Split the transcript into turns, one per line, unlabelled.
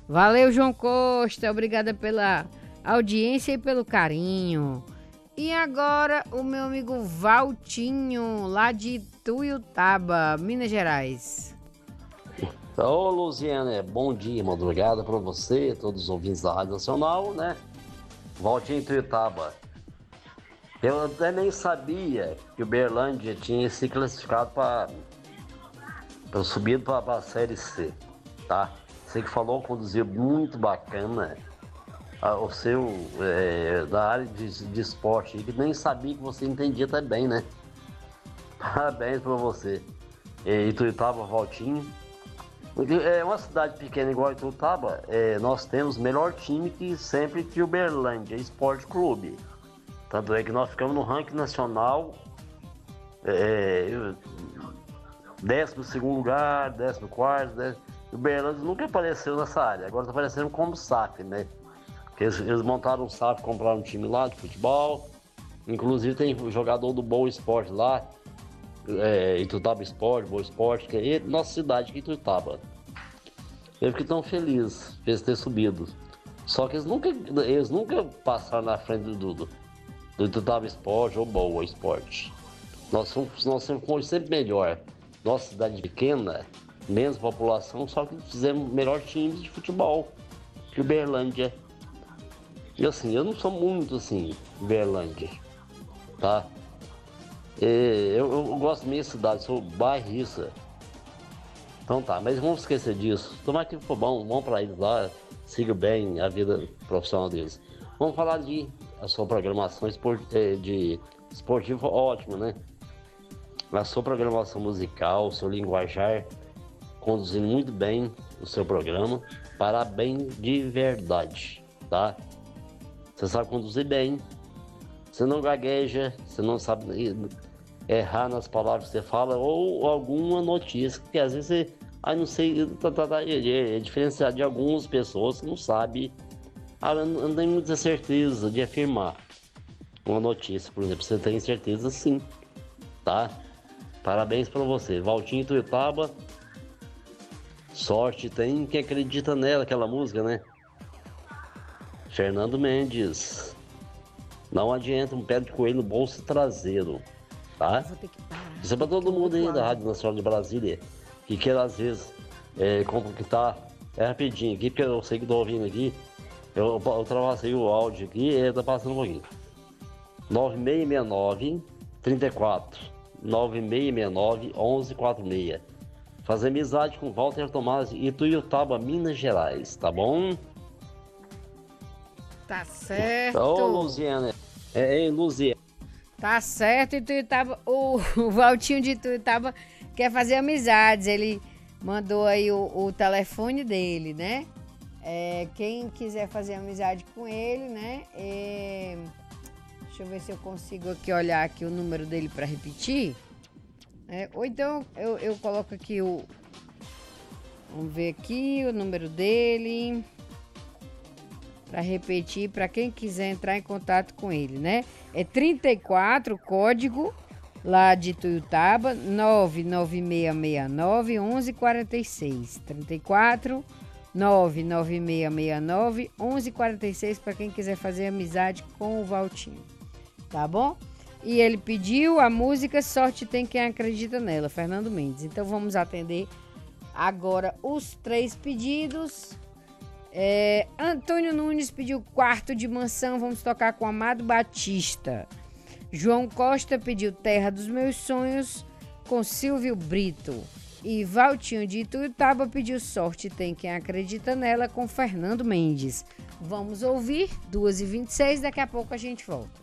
Valeu, João Costa. Obrigada pela audiência e pelo carinho. E agora o meu amigo Valtinho, lá de Ituiutaba, Minas Gerais.
Ô, Luziana, bom dia, madrugada para você, todos os ouvintes da Rádio Nacional, né? Valtinho Ituiutaba. Eu até nem sabia que o Berlândia tinha se classificado para subido para a Série C, tá? Você que falou, conduziu muito bacana o seu, da área de esporte, que nem sabia que você entendia também, né? Parabéns para você. Ituiutaba, Valtinho. É uma cidade pequena igual Ituiutaba, nós temos o melhor time que sempre que o Uberlândia Esporte Clube. Tanto é que nós ficamos no ranking nacional, 12º lugar, 14º, o Uberlândia nunca apareceu nessa área, agora está aparecendo como SAF, né? Porque eles montaram um SAF, compraram um time lá de futebol, inclusive tem jogador do Boa Esporte lá, Ituiutaba Esporte, Boa Esporte, que é nossa cidade que é Ituiutaba. Eu fiquei tão feliz de ter subido. Só que eles nunca passaram na frente do Ituiutaba Esporte ou Boa Esporte. Nós fomos sempre melhor. Nossa cidade pequena, menos população, só que fizemos melhor time de futebol que o Uberlândia. E assim, eu não sou muito assim, Uberlândia, tá? Eu gosto da minha cidade, sou bairrista. Então tá, mas vamos esquecer disso. Tomara que for bom, vamos pra eles lá, siga bem a vida profissional deles. Vamos falar de a sua programação de esportiva ótima, né? A sua programação musical, o seu linguajar, conduzindo muito bem o seu programa. Parabéns de verdade, tá? Você sabe conduzir bem, você não gagueja, você não sabe errar nas palavras que você fala, ou alguma notícia que às vezes você, não sei, é diferenciado de algumas pessoas que não sabem, não tem muita certeza de afirmar uma notícia, por exemplo, você tem certeza sim, tá? Parabéns pra você, Valtinho Ituiutaba, sorte tem quem acredita nela, aquela música, né? Fernando Mendes, não adianta um pé de coelho no bolso traseiro, tá? Isso é pra todo mundo aí da Rádio Nacional de Brasília, que quer às vezes conquistar, rapidinho aqui, porque eu sei que tô ouvindo aqui, eu travassei o áudio aqui e tá passando um pouquinho. 9669-34, 9669-1146. Fazer amizade com Walter Tomás e Ituiutaba, Minas Gerais, tá bom?
Tá certo.
Ô, Luziana. Luziana.
Tá certo, Ituiutaba. O Valtinho de Ituiutaba quer fazer amizades. Ele mandou aí o telefone dele, né? Quem quiser fazer amizade com ele, né? Deixa eu ver se eu consigo aqui olhar aqui o número dele para repetir. Ou então eu coloco aqui vamos ver aqui o número dele para repetir para quem quiser entrar em contato com ele, né? É 34, código lá de Ituiutaba, 99669-1146. 34 99669-1146 para quem quiser fazer amizade com o Valtinho, tá bom? E ele pediu a música Sorte Tem Quem Acredita Nela, Fernando Mendes. Então vamos atender agora os 3 pedidos. Antônio Nunes pediu Quarto de Mansão, vamos tocar com Amado Batista. João Costa pediu Terra dos Meus Sonhos com Silvio Brito. E Valtinho de Ituiutaba pediu Sorte Tem Quem Acredita Nela com Fernando Mendes. Vamos ouvir 2h26, daqui a pouco a gente volta.